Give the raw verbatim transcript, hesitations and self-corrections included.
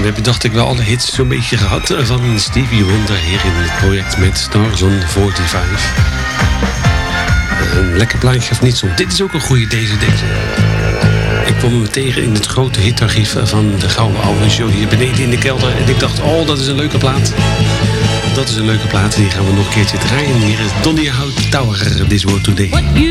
heb je, dacht ik, wel alle hits zo'n beetje gehad van Stevie Wonder hier in het project met Stars on vijfenveertig. Een lekker plaatje of niet zo. Dit is ook een goede deze, deze. Ik kwam hem tegen in het grote hitarchief van de Gouden Oude Show hier beneden in de kelder. En ik dacht, oh, dat is een leuke plaat. Dat is een leuke plaat. Die gaan we nog een keertje draaien. Hier is Donny Hightower, This World Today.